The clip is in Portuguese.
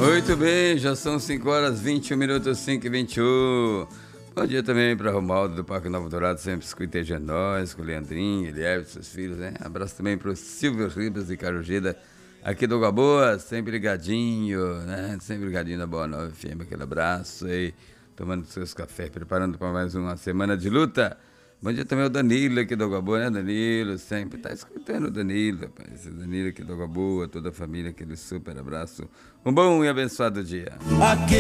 Muito bem, já são 5 horas 21 minutos, 5 e 21. Bom dia também para Romualdo do Parque Novo Dourado, sempre escutejando nós, com o Leandrinho, Eliel e seus filhos, né? Abraço também para o Silvio Ribas de Carugida, aqui do Água Boa, sempre ligadinho, né? Sempre ligadinho na Boa Nova FM, aquele abraço aí, tomando seus cafés, preparando para mais uma semana de luta. Bom dia também ao Danilo aqui do Água Boa, né, Danilo? Sempre tá escutando o Danilo, rapaz. O Danilo aqui do Água Boa, toda a família, aquele super abraço. Um bom e abençoado dia.